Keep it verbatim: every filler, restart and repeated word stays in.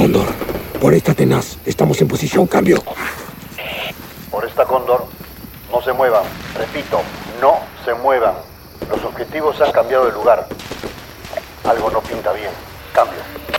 Cóndor. Por esta tenaz. Estamos en posición. Cambio. Por esta Cóndor. No se muevan. Repito, no se muevan. Los objetivos han cambiado de lugar. Algo no pinta bien. Cambio.